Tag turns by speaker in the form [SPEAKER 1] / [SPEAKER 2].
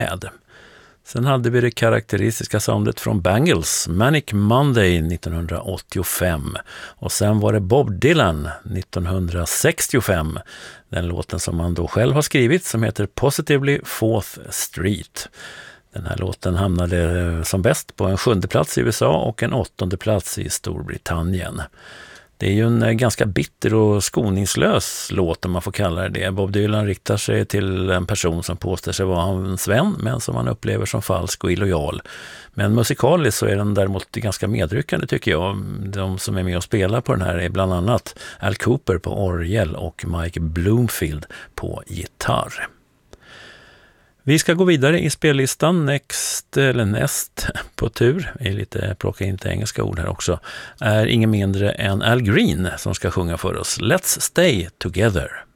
[SPEAKER 1] Sen hade vi det karaktäristiska soundet från Bangles, Manic Monday 1985. Och sen var det Bob Dylan 1965. Den låten som han då själv har skrivit som heter Positively 4th Street. Den här låten hamnade som bäst på en 7:e plats i USA och en 8:e plats i Storbritannien. Det är ju en ganska bitter och skoningslös låt om man får kalla det. Bob Dylan riktar sig till en person som påstår sig vara hans vän men som han upplever som falsk och illojal. Men musikaliskt så är den däremot ganska medryckande tycker jag. De som är med och spelar på den här är bland annat Al Cooper på orgel och Mike Bloomfield på gitarr. Vi ska gå vidare i spellistan. Näst på tur, är lite plocka in till engelska ord här också, är ingen mindre än Al Green som ska sjunga för oss. Let's Stay Together.